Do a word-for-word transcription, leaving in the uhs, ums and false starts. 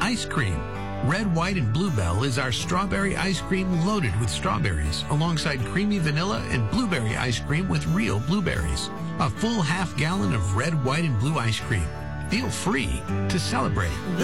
ice cream. Red, White, and Bluebell is our strawberry ice cream loaded with strawberries, alongside creamy vanilla and blueberry ice cream with real blueberries. A full half gallon of red, white, and blue ice cream. Feel free to celebrate.